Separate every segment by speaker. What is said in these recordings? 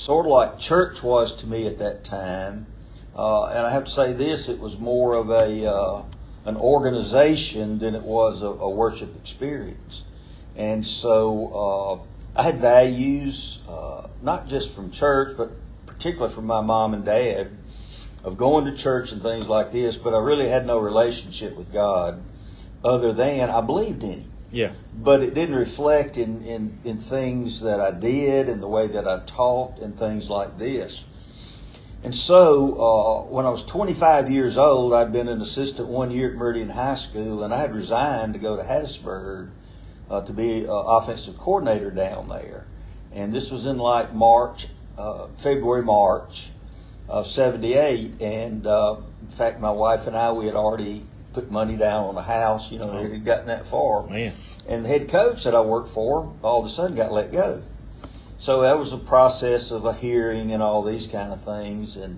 Speaker 1: sort of like church was to me at that time. And I have to say this, it was more of an organization than it was a worship experience. And so I had values, not just from church, but particularly from my mom and dad, of going to church and things like this, but I really had no relationship with God other than I believed in Him.
Speaker 2: Yeah.
Speaker 1: But it didn't reflect in things that I did and the way that I taught and things like this. And so when I was 25 years old, I'd been an assistant 1 year at Meridian High School, and I had resigned to go to Hattiesburg to be offensive coordinator down there. And this was in like February, March of 78. And in fact, my wife and I, we had already put money down on the house. It had gotten that far.
Speaker 2: Man.
Speaker 1: And the head coach that I worked for all of a sudden got let go. So that was a process of a hearing and all these kind of things. And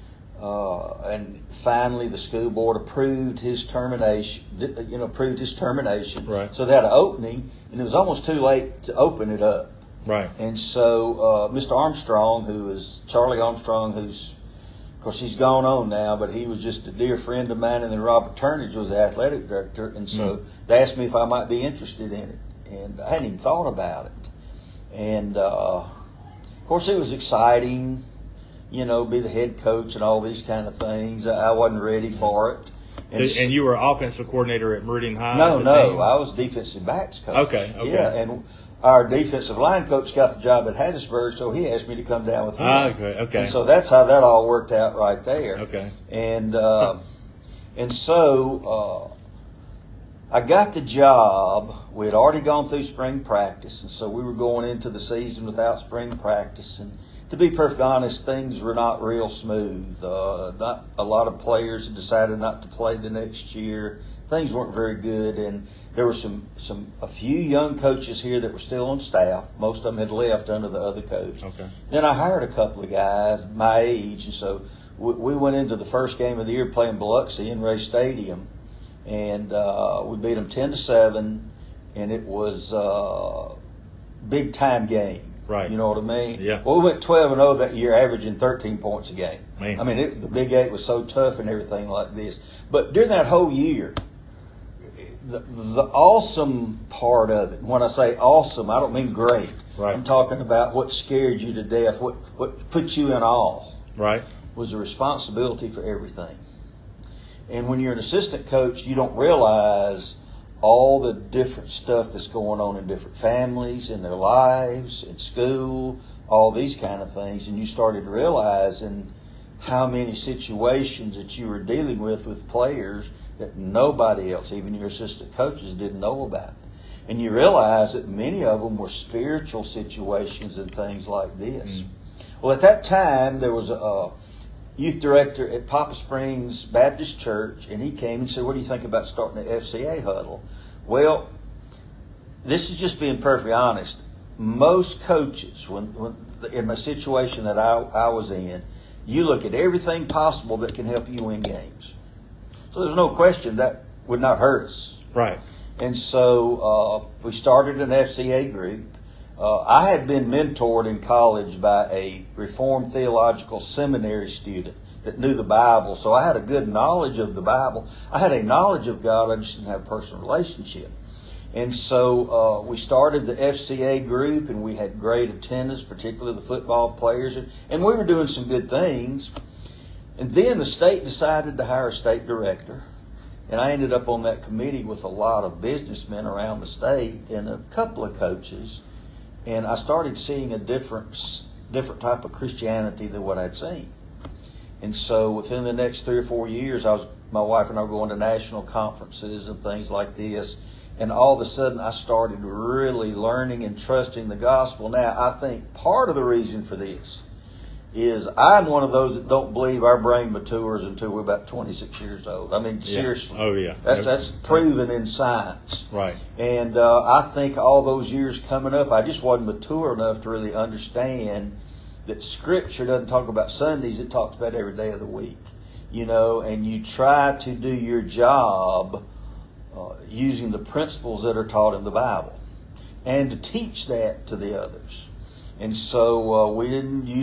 Speaker 1: finally the school board approved his termination,
Speaker 2: Right.
Speaker 1: So they had an opening, and it was almost too late to open it up.
Speaker 2: Right.
Speaker 1: And so Mr. Armstrong, Charlie Armstrong, of course, he's gone on now, but he was just a dear friend of mine, and then Robert Turnage was the athletic director, and so they asked me if I might be interested in it, and I hadn't even thought about it. And of course, it was exciting, be the head coach and all these kind of things. I wasn't ready for it.
Speaker 2: And you were offensive coordinator at Meridian High?
Speaker 1: No, I was defensive backs coach.
Speaker 2: Okay.
Speaker 1: Yeah, and our defensive line coach got the job at Hattiesburg, so he asked me to come down with him.
Speaker 2: Okay.
Speaker 1: And so that's how that all worked out right there.
Speaker 2: Okay.
Speaker 1: And so I got the job. We had already gone through spring practice, and so we were going into the season without spring practice. And to be perfectly honest, things were not real smooth. Not a lot of players had decided not to play the next year. Things weren't very good, and there were a few young coaches here that were still on staff. Most of them had left under the other coach.
Speaker 2: Okay.
Speaker 1: Then I hired a couple of guys my age, and so we went into the first game of the year playing Biloxi in Ray Stadium, and we beat them 10-7, and it was a big time game.
Speaker 2: Right.
Speaker 1: You know what I mean?
Speaker 2: Yeah.
Speaker 1: Well, we went 12-0 that year, averaging 13 points a game.
Speaker 2: Man.
Speaker 1: I mean, the Big 8 was so tough and everything like this. But during that whole year, the awesome part of it, when I say awesome, I don't mean great.
Speaker 2: Right.
Speaker 1: I'm talking about what scared you to death, what put you in awe.
Speaker 2: Right.
Speaker 1: Was the responsibility for everything. And when you're an assistant coach, you don't realize all the different stuff that's going on in different families, in their lives, in school, all these kind of things. And you started realizing how many situations that you were dealing with players that nobody else, even your assistant coaches, didn't know about. And you realize that many of them were spiritual situations and things like this. Well, at that time, there was a youth director at Papa Springs Baptist Church, and he came and said, "What do you think about starting an FCA huddle?" Well, this is just being perfectly honest. Most coaches, when in my situation that I was in, you look at everything possible that can help you win games. So there's no question that would not hurt us.
Speaker 2: Right.
Speaker 1: And so we started an FCA group. I had been mentored in college by a Reformed Theological Seminary student that knew the Bible, so I had a good knowledge of the Bible. I had a knowledge of God, I just didn't have a personal relationship. And so we started the FCA group, and we had great attendance, particularly the football players, and we were doing some good things. And then the state decided to hire a state director, and I ended up on that committee with a lot of businessmen around the state and a couple of coaches. And I started seeing a different type of Christianity than what I'd seen. And so within the next 3 or 4 years, my wife and I were going to national conferences and things like this. And all of a sudden, I started really learning and trusting the gospel. Now, I think part of the reason for this is I'm one of those that don't believe our brain matures until we're about 26 years old. I mean, seriously.
Speaker 2: Oh, yeah.
Speaker 1: That's proven in science.
Speaker 2: Right.
Speaker 1: And I think all those years coming up, I just wasn't mature enough to really understand that Scripture doesn't talk about Sundays, it talks about every day of the week. And you try to do your job using the principles that are taught in the Bible and to teach that to the others. And so we didn't use